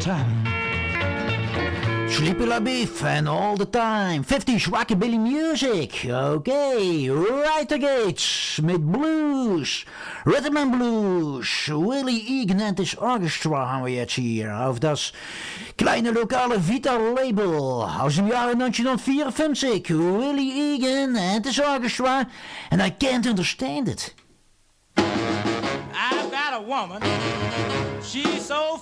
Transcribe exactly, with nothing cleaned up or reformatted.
time. Sleepy La Beef and All the Time. fifties rockabilly music. Okay, Right Gates met blues. Rhythm and Blues. Willie Egan and his orchestra gaan we jetzt hier. Auf das kleine lokale Vita label. Aus dem Jahre negentienhonderdvierenfünfzig. Willie Egan and his orchestra. And I can't understand it. I've got a woman. She's so